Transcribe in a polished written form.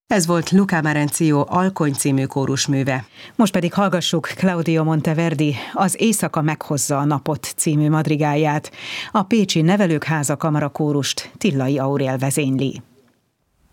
Ez volt Luca Marencio Alkony című kórusműve. Most pedig hallgassuk Claudio Monteverdi Az éjszaka meghozza a napot című madrigálját. A Pécsi Nevelők Háza Kamarakórust Tillai Aurél vezényli.